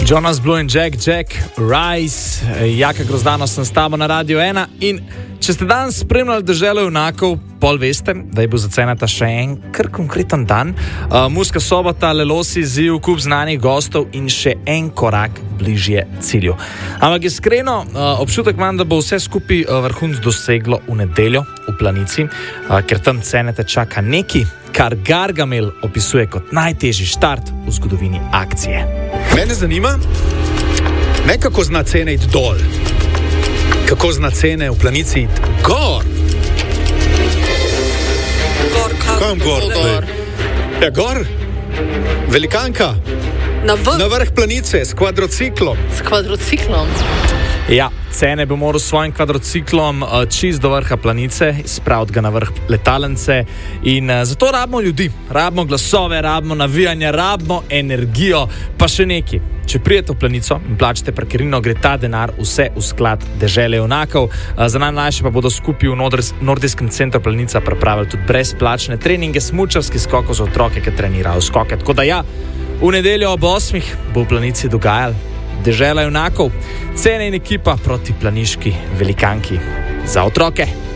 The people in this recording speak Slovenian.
Jonas Blue in Jack Rise, Jaka Grozdano sem s tabo na Radio 1 in če ste danes spremljali Deželo junakov, pol veste, da je bil za Ceneta še en kar konkreten dan. Murska Sobota, Lelosi, Ziv, kup znanih gostov in še en korak bližje cilju. Ampak iskreno, občutek imam, da bo vse skupaj vrhunc doseglo v nedeljo v Planici, ker tam Ceneta čaka neki, kar Gargamel opisuje kot najtežji štart v zgodovini akcije. Mene zanima, ne kako zna cene iti dol, kako zna cene v Planici iti gor. Kam gor? Ja, gor. Velikanka. Na vrh Planice s kvadrociklom. S kvadrociklom? Ja, Cene bo moral s svojim kvadrociklom čist do vrha Planice, spraviti ga na vrh letalence in zato rabimo ljudi, rabimo glasove, rabimo navijanje, rabimo energijo, pa še neki. Če prijete v Planico in plačate parkirnino, gre ta denar vse v sklad Dežele junakov. Za najmlajše pa bodo skupaj v Nordijskem centru Planica pripravili tudi brezplačne treninge, smučarski skokov za otroke, ki trenirajo skoke. Tako da ja, v nedeljo ob 8 bo v Planici dogajalo Dežela junakov, Cene in ekipa proti planiški velikanki za otroke.